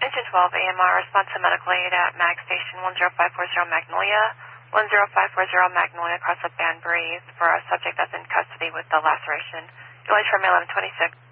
Engine 12 AMR, response to medical aid at MAG Station 10540 Magnolia, 10540 Magnolia across the Banbury for a subject that's in custody with the laceration. Delayed from 1126.